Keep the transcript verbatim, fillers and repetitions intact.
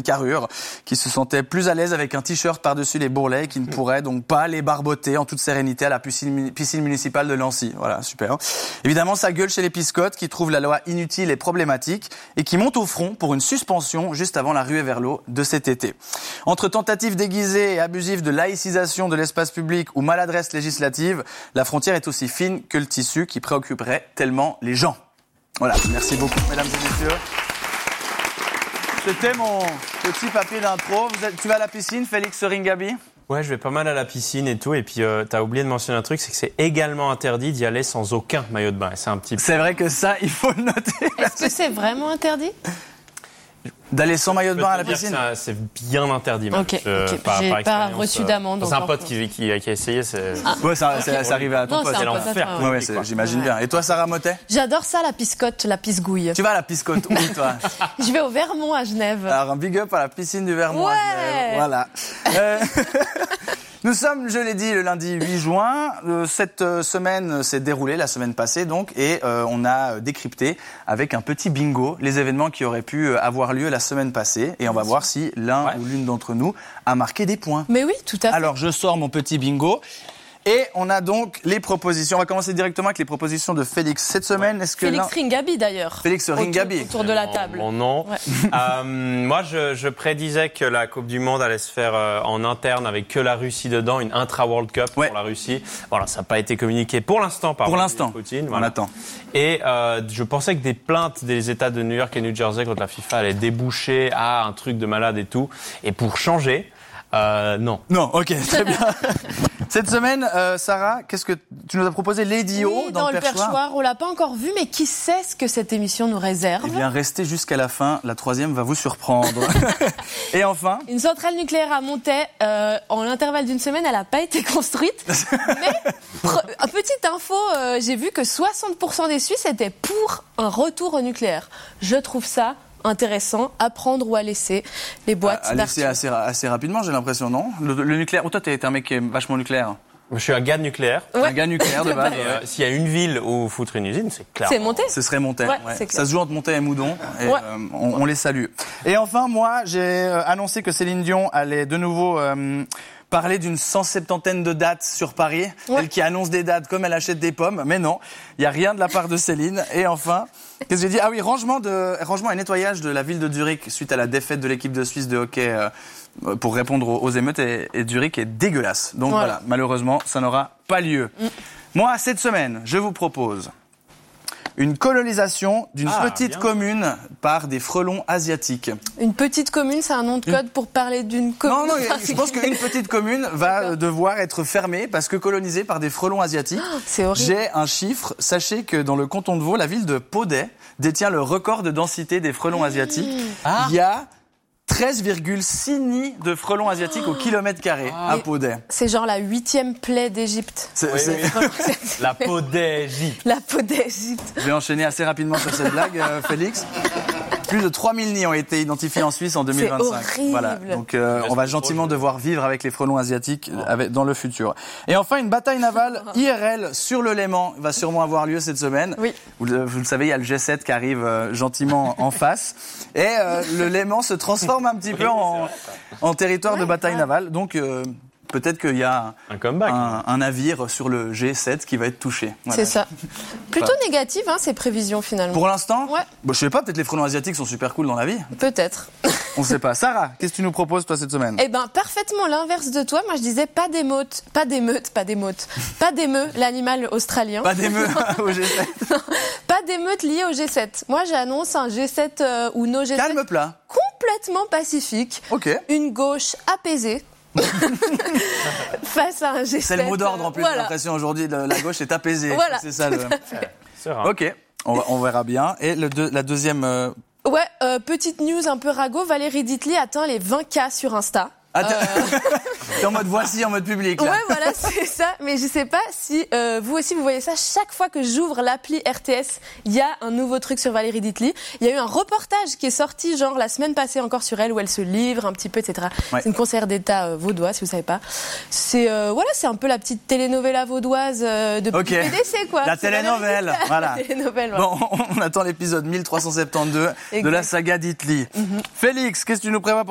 carrure, qui se sentait plus à l'aise avec un t-shirt par-dessus les bourrelets et qui ne pourrait donc pas les barboter en toute sérénité à la piscine, piscine municipale de Lancy. Voilà, super. Évidemment, ça gueule chez les piscottes qui trouvent la loi inutile et problématique et qui montent au front pour une suspension juste avant la ruée vers l'eau de cet été. Entre tentatives déguisées et abusives de laïcisation de l'espace public ou maladresse législative, la frontière est aussi fine que le tissu qui préoccuperait tellement les gens. Voilà, merci beaucoup mesdames et messieurs. C'était mon petit papier d'intro. Vous êtes, tu vas à la piscine, Félix Ringaby ? Ouais, je vais pas mal à la piscine et tout. Et puis, euh, t'as oublié de mentionner un truc, c'est que c'est également interdit d'y aller sans aucun maillot de bain. Et c'est un petit. C'est vrai que ça, il faut le noter. Est-ce que c'est vraiment interdit ? D'aller sans maillot de bain à la piscine ? Ça, c'est bien interdit. Même. Ok, euh, okay. Par, j'ai par pas reçu d'amende. C'est un pote qui, qui, qui a essayé. C'est... Ah. Ouais, ça, okay. c'est, c'est arrivé à ton non, pote. C'est, c'est l'enfer. Ouais, ouais, c'est, j'imagine ouais. bien. Et toi, Sarah Mottet ? J'adore ça, la piscotte, la pisgouille. Tu vas à la piscotte où, toi ? Je vais au Vermont à Genève. Alors, un big up à la piscine du Vermont ouais. à Genève. Voilà. euh... Nous sommes, je l'ai dit, le lundi huit juin. Cette semaine s'est déroulée, la semaine passée donc, et euh, on a décrypté avec un petit bingo les événements qui auraient pu avoir lieu la semaine passée. Et on va voir si l'un ouais. ou l'une d'entre nous a marqué des points. Mais oui, tout à fait. Alors, je sors mon petit bingo. Et on a donc les propositions. On va commencer directement avec les propositions de Félix. Cette semaine, est-ce que... Félix Ringaby, d'ailleurs. Félix Ringaby. Autour, autour de la table. Mon, mon nom. Ouais. euh, moi, je, je prédisais que la Coupe du Monde allait se faire euh, en interne avec que la Russie dedans, une intra-World Cup ouais. pour la Russie. Voilà, ça n'a pas été communiqué pour l'instant par pour l'instant. Poutine. Voilà. On attend. Et euh, je pensais que des plaintes des États de New York et New Jersey contre la FIFA allaient déboucher à un truc de malade et tout. Et pour changer... Euh, non. Non, ok, très bien. Cette semaine, euh, Sarah, qu'est-ce que tu nous as proposé Lady O oui, dans, dans le le perchoir. perchoir. On l'a pas encore vu, mais qui sait ce que cette émission nous réserve ? Eh bien, restez jusqu'à la fin. La troisième va vous surprendre. Et enfin, une centrale nucléaire à Montaix, euh, en l'intervalle d'une semaine, elle n'a pas été construite. Mais pre- petite info, euh, j'ai vu que soixante pour cent des Suisses étaient pour un retour au nucléaire. Je trouve ça intéressant, à prendre ou à laisser les boîtes à, à laisser assez, assez rapidement, j'ai l'impression, non ? Le, le nucléaire. Oh, toi, t'es un mec qui est vachement nucléaire. Je suis un gars nucléaire. Ouais. Un gars nucléaire de base. Et, euh, s'il y a une ville où foutre une usine, c'est clair. C'est Montaix. Ce serait Montaix. Ouais, ouais. c'est Ça se joue entre Montaix et Moudon. Et, ouais. euh, on, on les salue. Et enfin, moi, j'ai euh, annoncé que Céline Dion allait de nouveau euh, parler d'une cent septantaine de dates sur Paris. Ouais. Elle qui annonce des dates comme elle achète des pommes. Mais non, il n'y a rien de la part de Céline. Et enfin, qu'est-ce que j'ai dit ? Ah oui, rangement, de, rangement et nettoyage de la ville de Zurich suite à la défaite de l'équipe de Suisse de hockey euh, pour répondre aux, aux émeutes. Et, et Zurich est dégueulasse. Donc voilà, voilà malheureusement, ça n'aura pas lieu. Mm. Moi, cette semaine, je vous propose une colonisation d'une ah, petite bien. commune par des frelons asiatiques. Une petite commune, c'est un nom de code pour parler d'une commune. Non, non, je pense qu'une petite commune va D'accord. devoir être fermée parce que colonisée par des frelons asiatiques. Oh, c'est horrible. J'ai un chiffre. Sachez que dans le canton de Vaud, la ville de Podey détient le record de densité des frelons mmh. asiatiques. Ah. Il y a treize virgule six nids de frelons asiatiques au kilomètre carré ah. à Podey. C'est genre la huitième plaie d'Égypte. C'est, oui, c'est... Oui. La peau d'Égypte. La peau d'Égypte. Je vais enchaîner assez rapidement sur cette blague, euh, Félix. Plus de trois mille nids ont été identifiés en Suisse en deux mille vingt-cinq. C'est horrible. Voilà. Donc, euh, on va gentiment devoir vivre avec les frelons asiatiques avec, dans le futur. Et enfin, une bataille navale I R L sur le Léman va sûrement avoir lieu cette semaine. Oui. Vous, vous le savez, il y a le G sept qui arrive euh, gentiment en face. Et euh, le Léman se transforme un petit peu en, en territoire ouais, de bataille ouais. navale. Donc, euh, peut-être qu'il y a un, comeback, un, un navire sur le G sept qui va être touché. Voilà. C'est ça. Plutôt enfin. négative, hein, ces prévisions finalement. Pour l'instant ouais. Bon, je sais pas, peut-être les frelons asiatiques sont super cool dans la vie. Peut-être. On sait pas. Sarah, qu'est-ce que tu nous proposes toi cette semaine ? Eh ben, parfaitement l'inverse de toi. Moi, je disais pas d'émeute, pas d'émeute, pas d'émeute, pas d'émeu, l'animal australien. Pas d'émeu au G sept. Non, pas d'émeute liée au G sept. Moi, j'annonce un G sept euh, ou nos G sept. Calme plat. Complètement pacifique. Ok. Une gauche apaisée. Face à un G sept. C'est le mot d'ordre en plus. Voilà. J'ai l'impression aujourd'hui la gauche est apaisée. Voilà. C'est ça le. C'est rare. Ok. On, va, on verra bien. Et le deux, la deuxième. Euh... Ouais. Euh, petite news un peu ragot. Valérie Ditli atteint les vingt K sur Insta. Attends, euh... t'es en mode voici, en mode public. Là. Ouais, voilà, c'est ça. Mais je sais pas si euh, vous aussi vous voyez ça. Chaque fois que j'ouvre l'appli R T S, il y a un nouveau truc sur Valérie Ditli. Il y a eu un reportage qui est sorti genre la semaine passée encore sur elle où elle se livre un petit peu, et cetera. Ouais. C'est une conseillère d'État euh, vaudois, si vous savez pas. C'est euh, voilà, c'est un peu la petite telenovela vaudoise euh, de okay. P D C quoi. La télénovelle, voilà. La télénovelle, voilà. Bon, on attend l'épisode mille trois cent soixante-douze de la saga Ditli. Mm-hmm. Félix, qu'est-ce que tu nous prévois pour